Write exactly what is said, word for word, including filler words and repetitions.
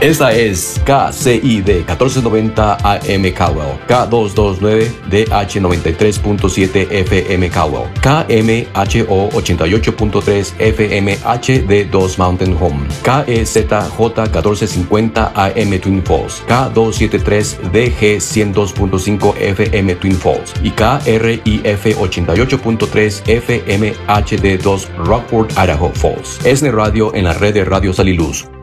Esta es K C I D catorce noventa A M Caldwell, K doscientos veintinueve D H noventa y tres punto siete F M Caldwell, K M H O ochenta y ocho punto tres F M H D dos Mountain Home, K E Z J catorce cincuenta A M Twin Falls, K doscientos setenta y tres D G ciento dos punto cinco F M Twin Falls y K R I F ochenta y ocho punto tres F M H D dos Rockford, Idaho Falls. Es de radio en la red de Radio Sal y Luz.